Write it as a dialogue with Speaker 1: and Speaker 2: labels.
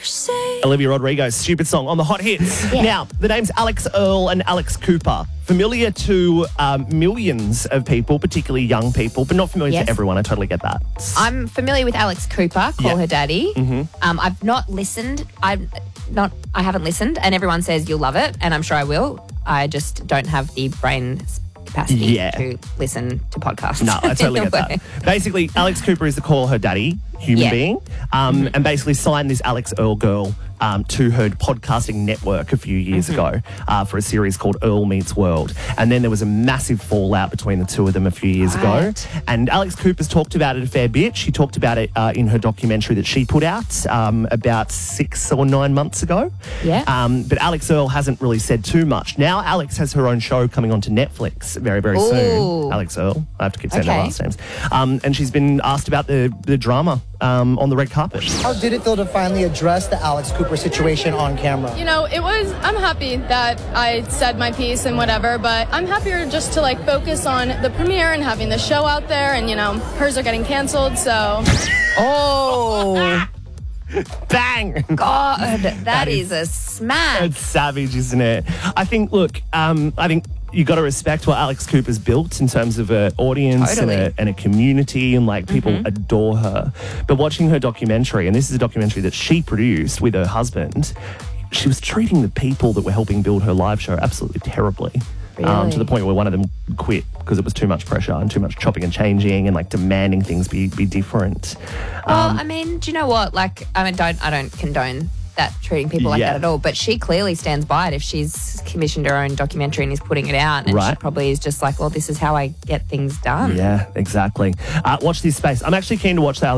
Speaker 1: Olivia Rodrigo's Stupid Song on the Hot Hits.
Speaker 2: Yeah.
Speaker 1: Now, the names Alex Earle and Alex Cooper, familiar to millions of people, particularly young people, but not familiar
Speaker 2: Yes.
Speaker 1: to everyone. I totally get that.
Speaker 2: I'm familiar with Alex Cooper, Call
Speaker 1: Yeah.
Speaker 2: Her Daddy. I've not listened. I haven't listened, and everyone says you'll love it, and I'm sure I will. I just don't have the brain capacity
Speaker 1: Yeah.
Speaker 2: to listen to podcasts.
Speaker 1: No, I totally
Speaker 2: in a
Speaker 1: get
Speaker 2: way.
Speaker 1: that. Basically, Alex Cooper is the Call Her Daddy human
Speaker 2: Yeah.
Speaker 1: being, and basically signed this Alex Earle girl to her podcasting network a few years ago for a series called Earle Meets World. And then there was a massive fallout between the two of them a few years ago.
Speaker 2: Right.
Speaker 1: And Alex Cooper's talked about it a fair bit. She talked about it in her documentary that she put out about 6 or 9 months ago.
Speaker 2: Yeah.
Speaker 1: But Alex Earle hasn't really said too much. Now Alex has her own show coming onto Netflix very, very soon.
Speaker 2: Ooh.
Speaker 1: Alex Earle. I have to keep saying their
Speaker 2: Okay.
Speaker 1: last names. And she's been asked about the drama on the red carpet.
Speaker 3: How did it feel to finally address the Alex Cooper situation on camera?
Speaker 4: You know, I'm happy that I said my piece and whatever, but I'm happier just to focus on the premiere and having the show out there, and hers are getting canceled, so.
Speaker 2: Oh,
Speaker 1: Bang!
Speaker 2: God, that is a smack.
Speaker 1: It's savage, isn't it? I think, look, I think you got to respect what Alex Cooper's built in terms of an audience
Speaker 2: Totally.
Speaker 1: and a community, and people adore her. But watching her documentary, and this is a documentary that she produced with her husband, she was treating the people that were helping build her live show absolutely terribly.
Speaker 2: Really?
Speaker 1: To the point where one of them quit because it was too much pressure and too much chopping and changing and demanding things be different.
Speaker 2: Well, I mean, do you know what? I don't condone that, treating people like
Speaker 1: Yeah.
Speaker 2: that at all. But she clearly stands by it if she's commissioned her own documentary and is putting it out. And she
Speaker 1: Right.
Speaker 2: probably is just well, this is how I get things done.
Speaker 1: Yeah, exactly. Watch this space. I'm actually keen to watch that